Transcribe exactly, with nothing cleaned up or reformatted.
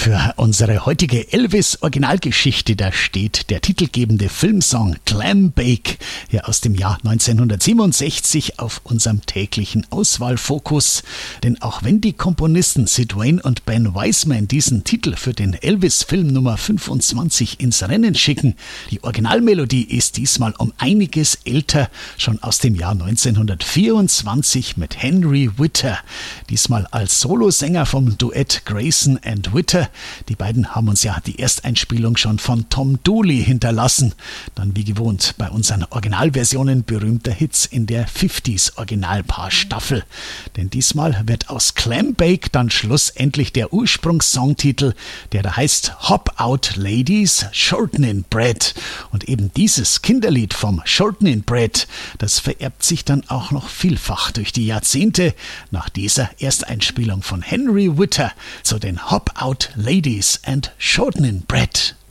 Für unsere heutige Elvis-Originalgeschichte, da steht der titelgebende Filmsong Clam Bake hier aus dem Jahr neunzehnhundertsiebenundsechzig auf unserem täglichen Auswahlfokus. Denn auch wenn die Komponisten Sid Wayne und Ben Wiseman diesen Titel für den Elvis-Film Nummer fünfundzwanzig ins Rennen schicken, die Originalmelodie ist diesmal um einiges älter, schon aus dem Jahr neunzehnhundertvierundzwanzig mit Henry Witter. Diesmal als Solosänger vom Duett Grayson and Witter. Die beiden haben uns ja die Ersteinspielung schon von Tom Dooley hinterlassen. Dann wie gewohnt bei unseren Originalversionen berühmter Hits in der fünfziger Originalpaar-Staffel. Denn diesmal wird aus Clam Bake dann schlussendlich der Ursprungssongtitel, der da heißt Hop Out Ladies Shortening Bread. Und eben dieses Kinderlied vom Shortening Bread, das vererbt sich dann auch noch vielfach durch die Jahrzehnte nach dieser Ersteinspielung von Henry Witter zu den Hop Out Ladies and Shortening Bread.